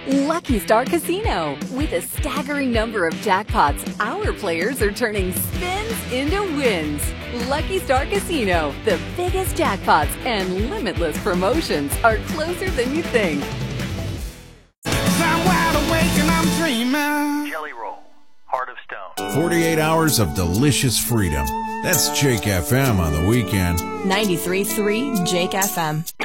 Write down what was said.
Lucky Star Casino. With a staggering number of jackpots, our players are turning spins into wins. Lucky Star Casino, the biggest jackpots and limitless promotions are closer than you think. I'm wide awake and I'm dreaming. Jelly Roll, Heart of Stone. 48 hours of delicious freedom. That's Jake FM on the weekend. 93.3 Jake FM.